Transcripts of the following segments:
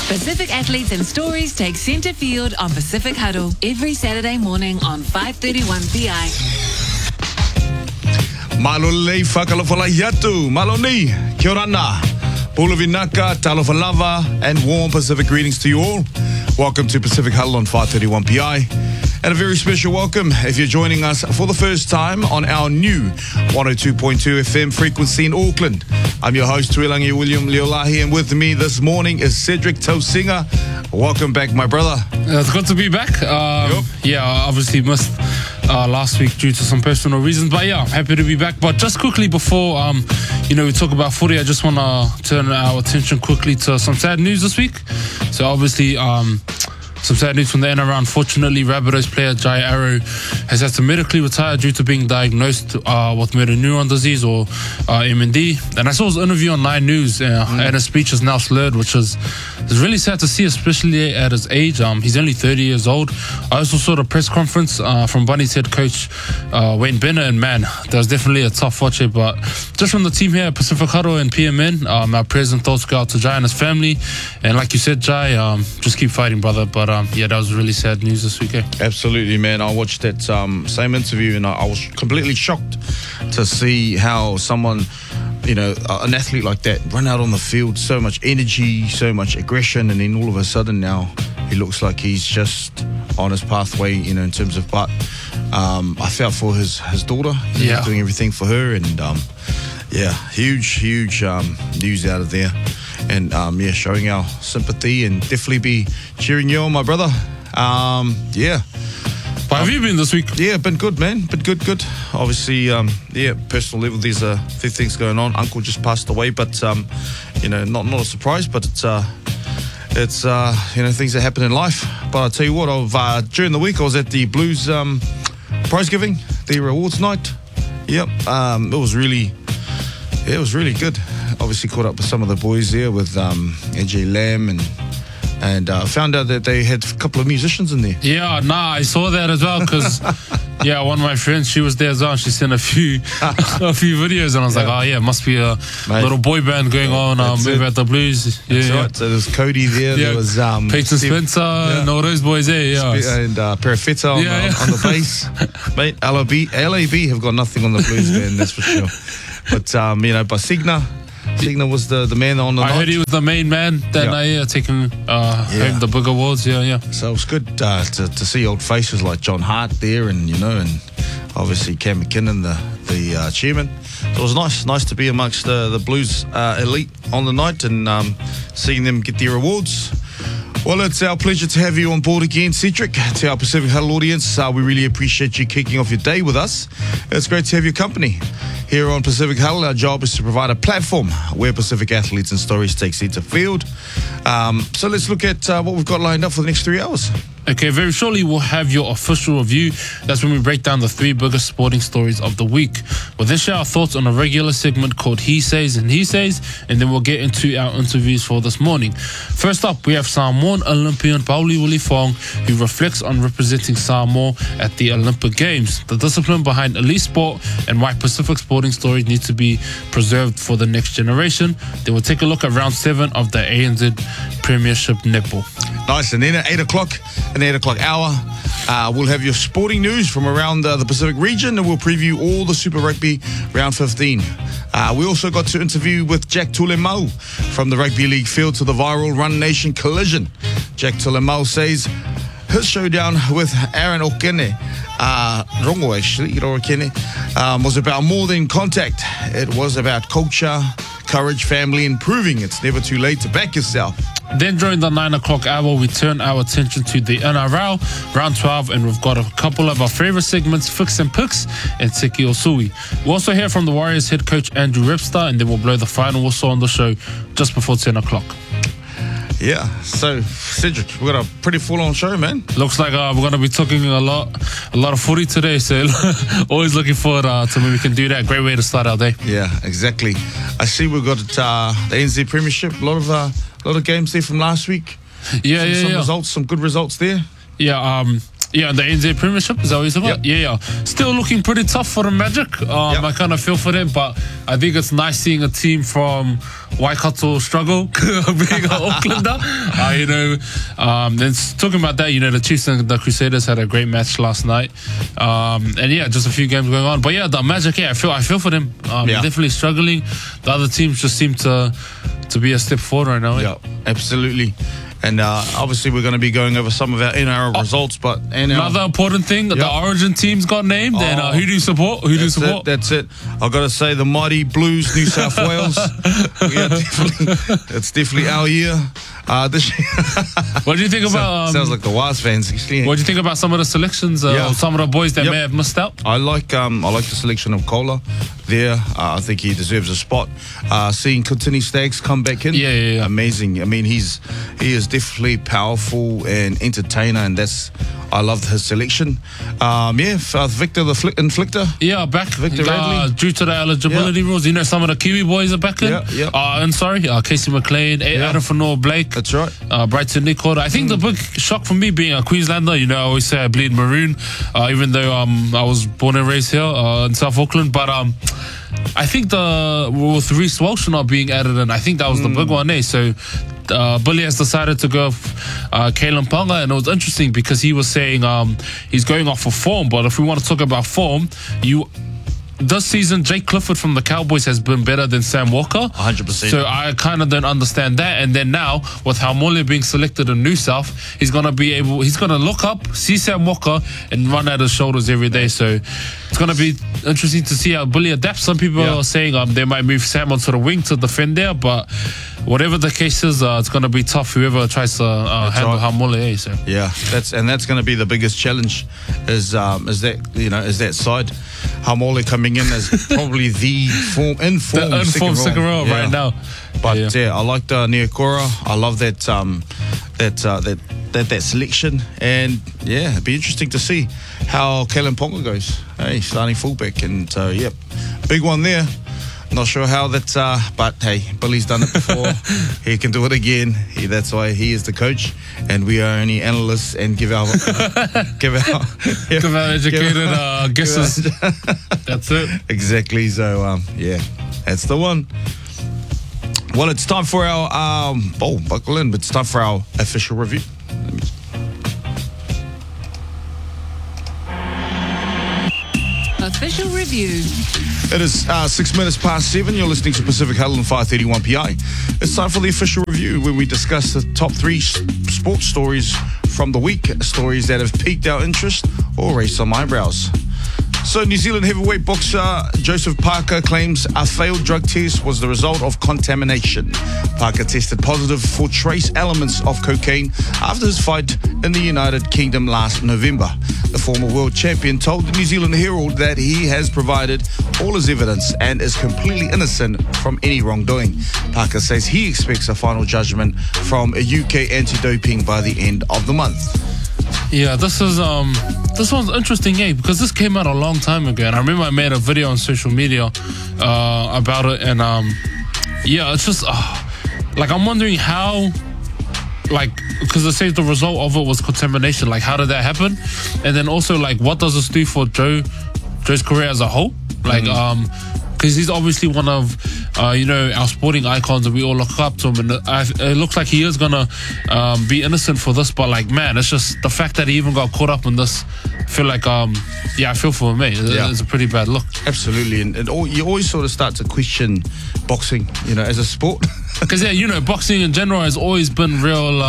Pacific athletes and stories take centre field on Pacific Huddle every Saturday morning on 5:31 PI. Malolei whakalawhalai atu. Maloni, kia ora ana. Pula vinaka, talofa lava, and warm Pacific greetings to you all. Welcome to Pacific Huddle on 5:31 PI. And a very special welcome if you're joining us for the first time on our new 102.2 FM frequency in Auckland. I'm your host, Tuilangi William Leolahi, and with me this morning is Cedric Tausinga. Welcome back, my brother. It's good to be back. Yeah, I obviously missed last week due to some personal reasons, but yeah, I'm happy to be back. But just quickly before, we talk about footy, I just want to turn our attention quickly to some sad news this week. So obviously, some sad news from the NRL. Unfortunately, Rabbitohs player Jai Arrow has had to medically retire due to being diagnosed with motor neuron disease, or MND. And I saw his interview on 9 News, and his speech is now slurred, which is really sad to see, especially at his age. He's only 30 years old. I also saw the press conference from Bunny's head coach Wayne Bennett, and man, that was definitely a tough watch here. But just from the team here at Pacific Huddle and PMN, our prayers and thoughts go out to Jai and his family. And like you said, Jai, just keep fighting, brother. But yeah, that was really sad news this week. Absolutely, man. I watched that same interview, and I was completely shocked to see how someone, an athlete like that, run out on the field, so much energy, so much aggression, and then all of a sudden now he looks like he's just on his pathway, in terms of. But I felt for his daughter. He's doing everything for her, and huge news out of there. And showing our sympathy, and definitely be cheering you on, my brother. How have you been this week? Yeah, been good, man. Been good. Obviously, personal level, there's a few things going on. Uncle just passed away, but not a surprise. But it's things that happen in life. But I tell you what, during the week I was at the Blues prize giving, the rewards night. Yep, it was really good. Obviously caught up with some of the boys there, with AJ Lamb, and found out that they had a couple of musicians in there. Yeah, I saw that as well, because one of my friends, she was there as well. She sent a few videos, and I was like, oh yeah, it must be a little boy band going on over at the Blues. That's right. So there was Cody there. There was Peyton Spencer and all those boys there. And Perafeta on the bass. Mate, LAB have got nothing on the Blues band, that's for sure. But but Signa was the man on the night. I heard he was the main man that night, taking home the big awards. So it was good to see old faces like John Hart there, and and obviously Cam McKinnon, the chairman. So it was nice to be amongst the Blues elite on the night, and seeing them get their awards. Well, it's our pleasure to have you on board again, Cedric. To our Pacific Huddle audience, we really appreciate you kicking off your day with us. It's great to have your company. Here on Pacific Huddle, our job is to provide a platform where Pacific athletes and stories take center field. So let's look at what we've got lined up for the next 3 hours. Okay, very shortly we'll have your official review. That's when we break down the 3 biggest sporting stories of the week. We'll then share our thoughts on a regular segment called He Says and He Says, and then we'll get into our interviews for this morning. First up, we have Samoan Olympian Pauli Wilifong, who reflects on representing Samoa at the Olympic Games, the discipline behind elite sport, and why Pacific sporting stories need to be preserved for the next generation. Then we'll take a look at round 7 of the ANZ Premiership Netball. Nice, and then at 8 o'clock, an 8 o'clock hour, we'll have your sporting news from around the Pacific region, and we'll preview all the Super Rugby round 15. We also got to interview with Jack Tulemau from the Rugby League field to the viral Run Nation collision. Jack Tulemau says his showdown with Aaron Okene, Rongo actually, was about more than contact. It was about culture, courage, family, and proving it's never too late to back yourself. Then during the 9 o'clock hour, we turn our attention to the NRL, round 12, and we've got a couple of our favourite segments, Fix and Picks and Tiki Osui. We'll also hear from the Warriors head coach Andrew Repstar, and then we'll blow the final whistle on the show just before 10 o'clock. Yeah, so Cedric, we've got a pretty full-on show, man. Looks like we're going to be talking a lot of footy today, so always looking forward to when we can do that. Great way to start our day. Yeah, exactly. I see we've got the NZ Premiership, a lot of games there from last week. Some results, some good results there. Yeah, Yeah, the NZ Premiership, is that what you're talking about? Yeah. Still looking pretty tough for the Magic. I kind of feel for them, but I think it's nice seeing a team from Waikato struggle, being an Aucklander. Then talking about that, the Chiefs and the Crusaders had a great match last night. Just a few games going on. But yeah, the Magic, I feel for them. They're definitely struggling. The other teams just seem to be a step forward right now. Yeah, absolutely. And obviously we're going to be going over some of our NRL results, but another important thing, the Origin teams got named. And who do you support? That's it. I've got to say the mighty Blues, New South Wales. It's definitely our year. This year. What do you think about? Sounds like the Waz fans. What do you think about some of the selections? Some of the boys that may have missed out. I like the selection of Kola there. I think he deserves a spot. Seeing Kotini Staggs come back in, amazing. I mean, he is definitely powerful and entertainer, and I love his selection. Victor the Inflictor. Yeah, back. Victor Radley. Due to the eligibility rules, some of the Kiwi boys are back in. Casey McLean, Adam Fanor-Blake. That's right. Brighton Nichol. I think the big shock for me being a Queenslander, I always say I bleed maroon, even though I was born and raised here in South Auckland. But I think with Reece Walsh not being added in, I think that was the big one, eh? So Billy has decided to go Kalen Ponga, and it was interesting because he was saying he's going off for form. But if we want to talk about form, this season, Jake Clifford from the Cowboys has been better than Sam Walker. 100%. So I kind of don't understand that. And then now, with Haumole being selected in New South, he's going to look up, see Sam Walker, and run at his shoulders every day. So it's going to be interesting to see how Billy adapts. Some people are saying they might move Sam onto the wing to defend there, but whatever the case is, it's going to be tough whoever tries to handle Haumole. So. Yeah, that's going to be the biggest challenge is that side. Haumole coming in as probably the informed second row right now. But I like the Niokora. I love that selection, and it'd be interesting to see how Kalen Ponga goes. Hey, starting fullback, and big one there. Not sure how that's, but hey, Billy's done it before. He can do it again. That's why he is the coach, and we are only analysts and give our educated guesses. That's it. Exactly. So that's the one. Well, it's time for our buckle in. But it's time for our official review. Official review. It is 6 minutes past 7. You're listening to Pacific Huddle on 531 PI. It's time for the official review, where we discuss the top 3 sports stories from the week, stories that have piqued our interest or raised some eyebrows. So New Zealand heavyweight boxer Joseph Parker claims a failed drug test was the result of contamination. Parker tested positive for trace elements of cocaine after his fight in the United Kingdom last November. The former world champion told the New Zealand Herald that he has provided all his evidence and is completely innocent from any wrongdoing. Parker says he expects a final judgment from a UK anti-doping by the end of the month. Yeah, this one's interesting, because this came out a long time ago, and I remember I made a video on social media about it, and it's just I'm wondering how, because they say the result of it was contamination. How did that happen? And then also, what does this do for Joe's career as a whole? Because he's obviously one of our sporting icons, and we all look up to him, and it looks like he is gonna be innocent for this, but it's just the fact that he even got caught up in this. I feel like I feel for him, it's a pretty bad look. Absolutely. And you always sort of start to question boxing, as a sport. Because boxing in general has always been real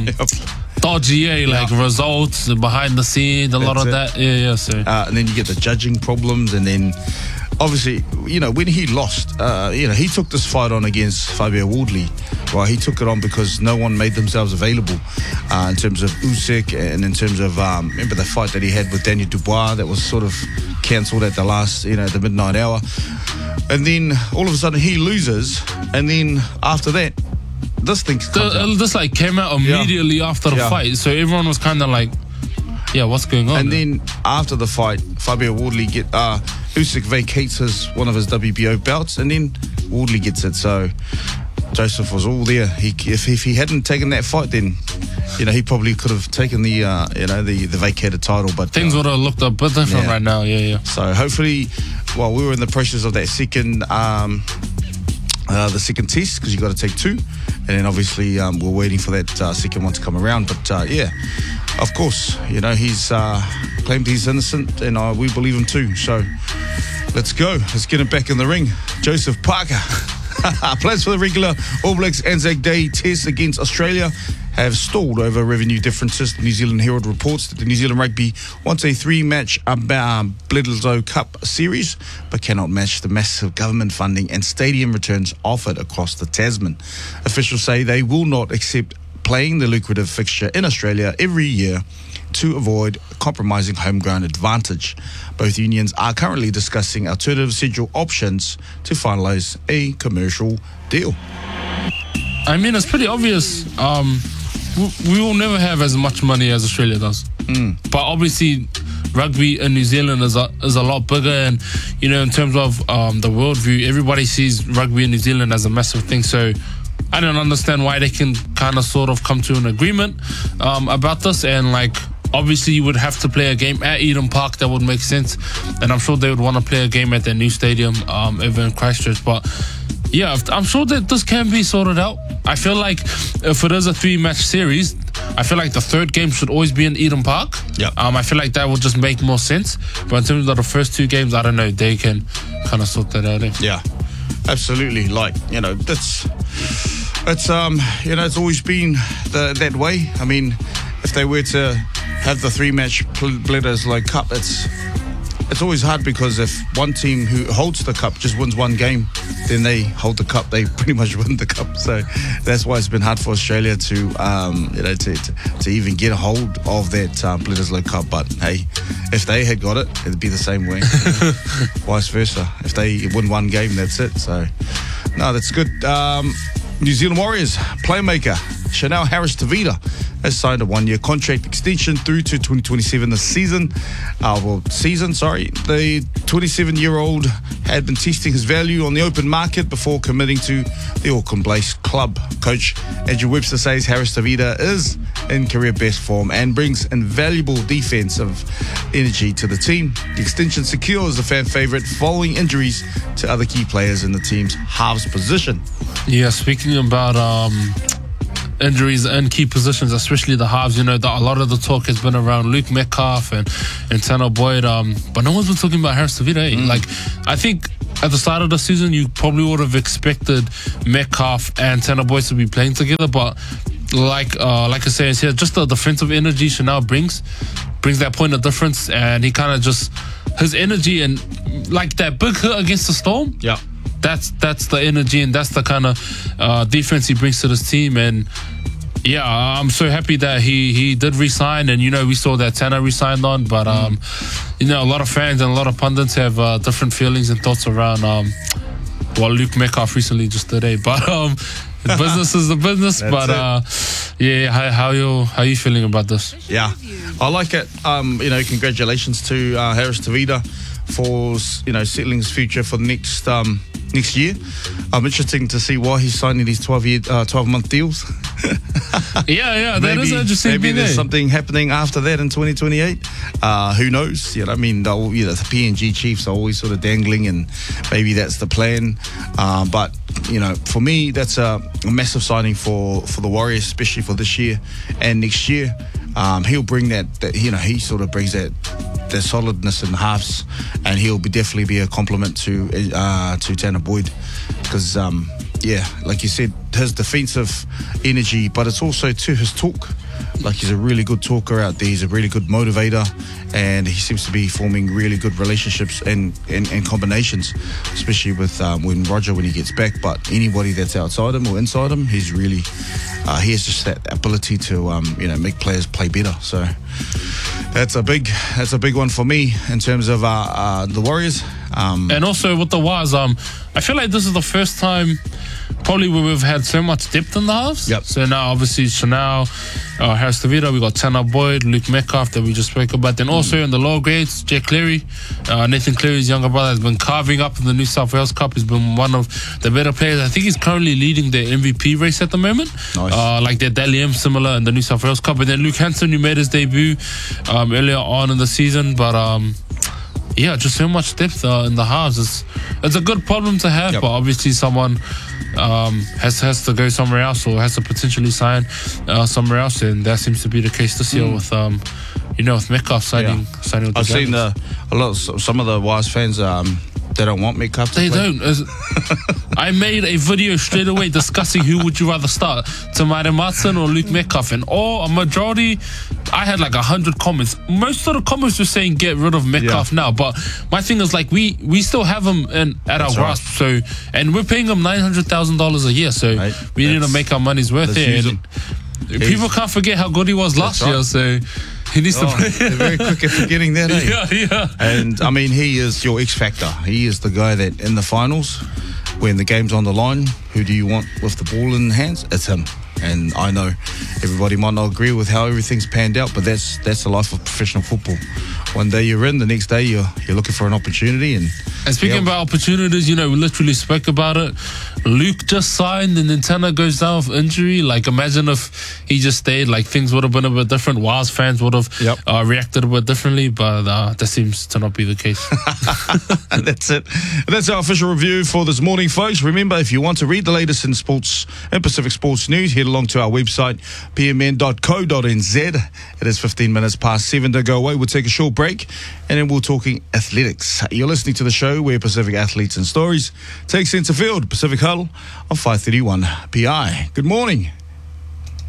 dodgy, results and behind the scenes, a lot of that. So and then you get the judging problems, and then obviously, when he lost, he took this fight on against Fabio Wardley. Well, he took it on because no one made themselves available in terms of Usyk, and in terms of, remember the fight that he had with Daniel Dubois that was sort of cancelled at the last, at the midnight hour. And then all of a sudden he loses, and then after that, this thing comes out. This came out immediately after the fight, so everyone was kind of what's going on? And then after the fight, Fabio Wardley Usyk vacates one of his WBO belts, and then Wardley gets it. So Joseph was all there. If he hadn't taken that fight, then he probably could have taken the the vacated title. But things would have looked a bit different right now. Yeah. So hopefully, we were in the process of that second the second test, because you got to take 2, and then obviously we're waiting for that second one to come around. But of course, he's claimed he's innocent, and we believe him too. So let's go. Let's get him back in the ring. Joseph Parker. Plans for the regular All Blacks Anzac Day test against Australia have stalled over revenue differences. The New Zealand Herald reports that the New Zealand Rugby wants a 3-match Bledisloe Cup series, but cannot match the massive government funding and stadium returns offered across the Tasman. Officials say they will not accept playing the lucrative fixture in Australia every year to avoid compromising home ground advantage. Both unions are currently discussing alternative schedule options to finalise a commercial deal. I mean, it's pretty obvious. We will never have as much money as Australia does. But obviously, rugby in New Zealand is a lot bigger, and in terms of the worldview, everybody sees rugby in New Zealand as a massive thing. So I don't understand why they can kind of sort of come to an agreement about this. And obviously you would have to play a game at Eden Park. That would make sense, and I'm sure they would want to play a game at their new stadium over in Christchurch. But yeah, I'm sure that this can be sorted out. I feel like if it is a 3-match series, I feel like the third game should always be in Eden Park. Yeah. I feel like that would just make more sense. But in terms of the first 2 games, I don't know, they can kind of sort that out. Yeah, absolutely. It's always been that way. I mean, if they were to have the 3-match Bledisloe Cup, it's always hard, because if one team who holds the cup just wins one game, then they hold the cup. They pretty much win the cup. So that's why it's been hard for Australia to even get a hold of that Bledisloe Cup. But hey, if they had got it, it'd be the same way. Vice versa. If they win one game, that's it. So no, that's good. New Zealand Warriors playmaker Chanel Harris-Tavita has signed a 1-year contract extension through to 2027 this season. The 27-year-old had been testing his value on the open market before committing to the Auckland-based club. Coach Andrew Webster says Harris-Tavita is in career best form and brings invaluable defensive energy to the team. The extension secures the fan favourite following injuries to other key players in the team's halves position. Yeah, speaking about injuries in key positions, especially the halves, a lot of the talk has been around Luke Metcalf and Tanner Boyd, but no one's been talking about Harris-Tavita. I think at the start of the season, you probably would have expected Metcalf and Tanner Boyd to be playing together, but like I say, here, just the defensive energy Chanel brings that point of difference, and he kind of just, his energy and that big hit against the Storm. Yeah. That's the energy, and that's the kind of defense he brings to this team. And yeah, I'm so happy that he did resign, and we saw that Tanner resigned on, but a lot of fans and a lot of pundits have different feelings and thoughts around Luke Metcalf recently just today, but business is the business. But how you feeling about this? Yeah, I like it. Congratulations to Harris-Tavita for settling his future for the next year. Interesting to see why he's signing these 12-month deals. Yeah, that is interesting. Maybe there's something happening after that in 2028. Who knows? The PNG Chiefs are always sort of dangling, and maybe that's the plan. But for me, that's a massive signing for the Warriors, especially for this year and next year. He'll bring that he sort of brings that solidness in the halves, and he'll definitely be a compliment to Tanner Boyd, because like you said, his defensive energy, but it's also to his talk. He's a really good talker out there. He's a really good motivator, and he seems to be forming really good relationships and combinations, especially with when he gets back. But anybody that's outside him or inside him, he's really he has just that ability to make players play better. So that's a big one for me in terms of the Warriors. And also with the Waz, I feel like this is the first time probably where we've had so much depth in the halves. Yep. So now, obviously, Chanel, Harris Tavita, we got Tanner Boyd, Luke Metcalf that we just spoke about. Then also in the lower grades, Jay Cleary, Nathan Cleary's younger brother, has been carving up in the New South Wales Cup. He's been one of the better players. I think he's currently leading the MVP race at the moment. Nice. Like their Dally M similar in the New South Wales Cup. And then Luke Hanson, who made his debut earlier on in the season. But yeah, just so much depth in the halves. It's a good problem to have, but obviously someone has to go somewhere else or has to potentially sign somewhere else, and that seems to be the case this year with with Metcalf signing with the I've seen Dragons. a lot of some of the Wise fans. They don't want Metcalf to They play. don't. I made a video straight away discussing who would you rather start, Tamari Martin or Luke Metcalf, and a majority, I had like 100 comments. Most of the comments were saying get rid of Metcalf now, but my thing is like we still have him at our grasp, so, and we're paying him $900,000 a year, so we need to make our money's worth here. And people can't forget how good he was last year, so he needs to play. They're very quick at forgetting that, eh? Yeah. And I mean, he is your X factor. He is the guy that in the finals, when the game's on the line, who do you want with the ball in hands? It's him. And I know everybody might not agree with how everything's panned out, but that's the life of professional football. One day you're in, the next day you're looking for an opportunity. And speaking about opportunities, we literally spoke about it. Luke just signed and then Tanner goes down with injury. Like, imagine if he just stayed, like, things would have been a bit different. Wild fans would have reacted a bit differently, but that seems to not be the case. And that's it. That's our official review for this morning, folks. Remember, if you want to read the latest in sports and Pacific sports news, head along to our website, pmn.co.nz. It is 15 minutes past 7 to go away. We'll take a short break and then we're talking athletics. You're listening to the show where Pacific athletes and stories take centre field. Pacific Huddle on 531 PI. Good morning.